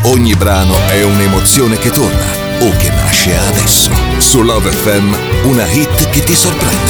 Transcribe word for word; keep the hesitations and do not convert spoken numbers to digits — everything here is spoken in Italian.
Ogni brano è un'emozione che torna o che nasce adesso. Su Love F M, una hit che ti sorprende.